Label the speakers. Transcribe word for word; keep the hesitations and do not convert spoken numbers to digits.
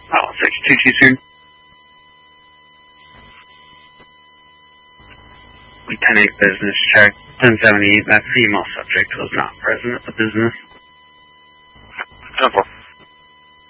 Speaker 1: Oh, sixty-two too soon. ten eight business check. ten seventy-eight, that female subject was not present at the business.
Speaker 2: ten four.